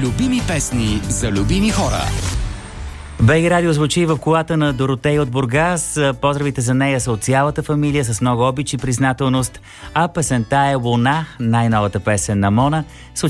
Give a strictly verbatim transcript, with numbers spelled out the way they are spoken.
Любими песни за любими хора. БГ Радио звучи в колата на Доротей от Бургас. Поздравите за нея са от цялата фамилия с много обич и признателност. А песента е Луна, най-новата песен на Мона.